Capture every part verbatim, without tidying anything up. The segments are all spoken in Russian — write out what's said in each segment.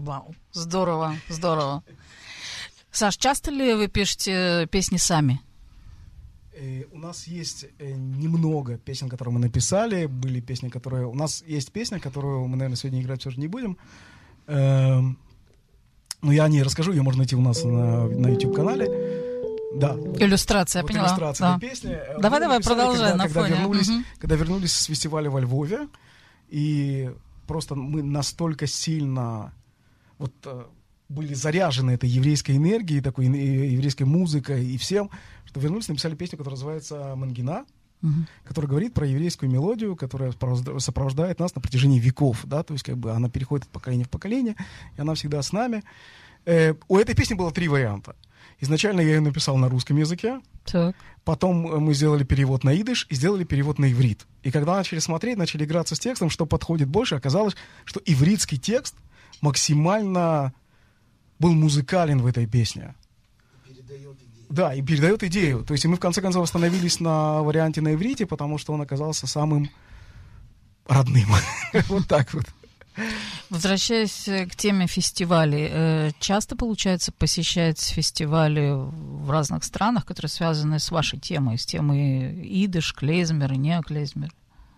Вау, здорово, здорово. Саш, часто ли вы пишете песни сами? У нас есть немного песен, которые мы написали. Были песни, которые... У нас есть песня, которую мы, наверное, сегодня играть все же не будем. Но я о ней расскажу. Ее можно найти у нас на, на YouTube-канале. Да. Иллюстрация, вот я поняла. Иллюстрация да. песни. Давай, давай, продолжай когда, на когда фоне. Вернулись, угу. Когда вернулись с фестиваля во Львове, и просто мы настолько сильно... Вот, были заряжены этой еврейской энергией, такой еврейской музыкой и всем, что вернулись, написали песню, которая называется «Мангина», uh-huh. которая говорит про еврейскую мелодию, которая сопровождает нас на протяжении веков, да, то есть как бы она переходит от поколения в поколение, и она всегда с нами. Э, у этой песни было три варианта. Изначально я ее написал на русском языке, так. Потом мы сделали перевод на идиш и сделали перевод на иврит. И когда начали смотреть, начали играться с текстом, что подходит больше, оказалось, что ивритский текст максимально... был музыкален в этой песне. Передает идею. Да, и передает идею. То есть мы в конце концов остановились на варианте на иврите, потому что он оказался самым родным. Вот так вот. Возвращаясь к теме фестивалей, часто получается посещать фестивали в разных странах, которые связаны с вашей темой, с темой идиш, клейзмер и неоклейзмер?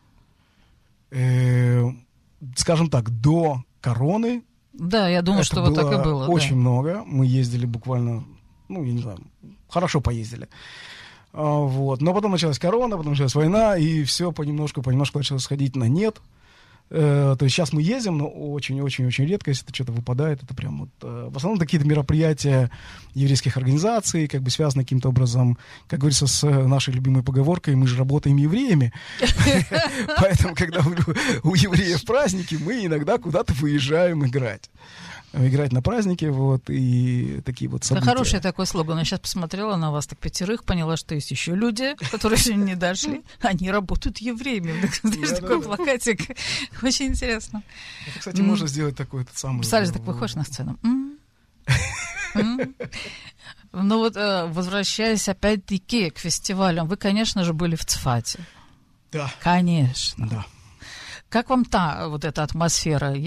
Скажем так, до короны. Да, я думаю, это что вот так и было. Очень да. много. Мы ездили буквально, ну, я не знаю, хорошо поездили. А, вот. Но потом началась корона, потом началась война, и все понемножку, понемножку начало сходить на нет. Э, то есть сейчас мы ездим, но очень-очень-очень редко, если это что-то выпадает. Это прям вот... Э, в основном какие-то мероприятия еврейских организаций, как бы связаны каким-то образом, как говорится, с нашей любимой поговоркой «мы же работаем евреями». Поэтому, когда у евреев праздники, мы иногда куда-то выезжаем играть. Играть на праздники, вот, и такие вот события. Это хороший такой слоган. Я сейчас посмотрела на вас так пятерых, поняла, что есть еще люди, которые сегодня не дошли. Они работают евреями. Знаешь, такой плакатик. Очень интересно. Это, кстати, можно сделать такой этот самый... Представляешь, так выходишь на сцену. Ну вот, возвращаясь опять-таки к фестивалям, вы, конечно же, были в Цфате. Да. Конечно. Да. Как вам та вот эта атмосфера?